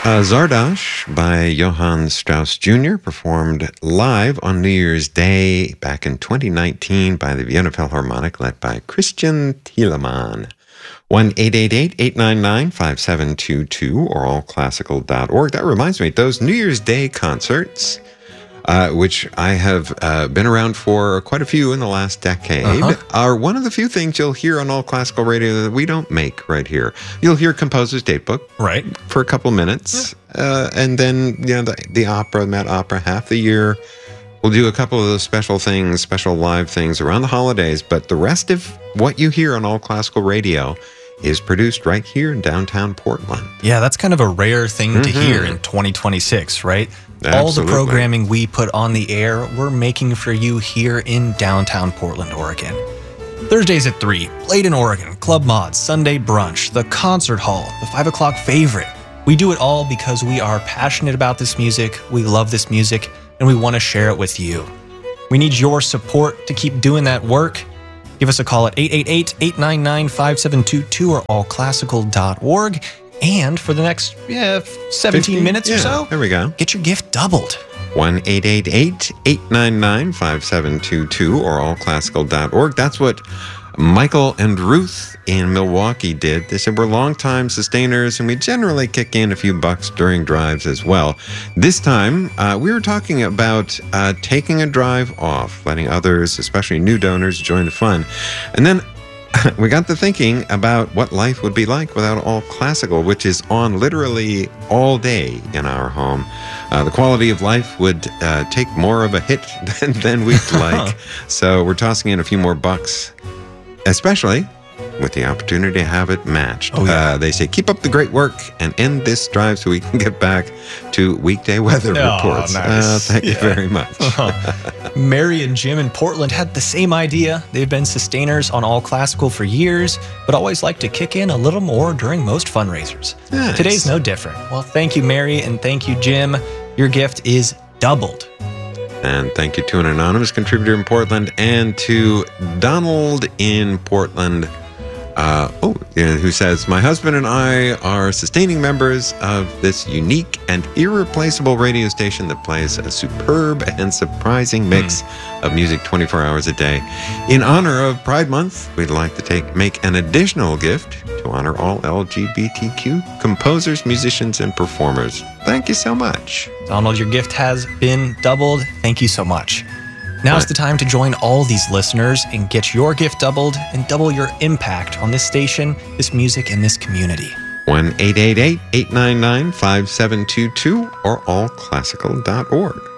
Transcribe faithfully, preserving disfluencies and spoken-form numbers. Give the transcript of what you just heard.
Uh, Zardoz by Johann Strauss Junior performed live on New Year's Day back in twenty nineteen by the Vienna Philharmonic, led by Christian Thielemann. one eight eight eight, eight nine nine, five seven two two or all classical dot org. That reminds me, those New Year's Day concerts, uh, which I have uh, been around for quite a few in the last decade, uh-huh. are one of the few things you'll hear on All Classical Radio that we don't make right here. You'll hear Composer's Datebook right. for a couple minutes, yeah. uh, and then you know the, the opera, Met Opera, half the year. We'll do a couple of those special things, special live things around the holidays, but the rest of what you hear on All Classical Radio is produced right here in downtown Portland. Yeah, that's kind of a rare thing mm-hmm. to hear in twenty twenty-six, right? Absolutely. All the programming we put on the air, we're making for you here in downtown Portland, Oregon. Thursdays at three, Played in Oregon, Club Mod, Sunday Brunch, the Concert Hall, the five o'clock Favorite. We do it all because we are passionate about this music, we love this music, and we want to share it with you. We need your support to keep doing that work. Give us a call at eight eight eight, eight nine nine, five seven two two or all classical dot org. And for the next yeah, seventeen fifteen minutes yeah, or so, there we go. Get your gift doubled. one eight eight eight, eight nine nine, five seven two two or all classical dot org. That's what Michael and Ruth in Milwaukee did. They said we're longtime sustainers and we generally kick in a few bucks during drives as well. This time, uh, we were talking about uh, taking a drive off, letting others, especially new donors, join the fun. And then we got to thinking about what life would be like without All Classical, which is on literally all day in our home. Uh, the quality of life would uh, take more of a hit than, than we'd like. So we're tossing in a few more bucks, especially with the opportunity to have it matched. Oh, yeah. uh, they say, keep up the great work and end this drive so we can get back to weekday weather oh, reports. Nice. Uh, thank yeah. you very much. Uh-huh. Mary and Jim in Portland had the same idea. They've been sustainers on All Classical for years, but always like to kick in a little more during most fundraisers. Nice. Today's no different. Well, thank you, Mary, and thank you, Jim. Your gift is doubled. And thank you to an anonymous contributor in Portland and to Donald in Portland, uh, oh, yeah, who says, my husband and I are sustaining members of this unique and irreplaceable radio station that plays a superb and surprising mix mm. of music twenty-four hours a day. In honor of Pride Month, we'd like to take make an additional gift to honor all L G B T Q composers, musicians, and performers. Thank you so much. Donald, your gift has been doubled. Thank you so much. Now's the time to join all these listeners and get your gift doubled and double your impact on this station, this music, and this community. one eight eight eight, eight nine nine, five seven two two or all classical dot org.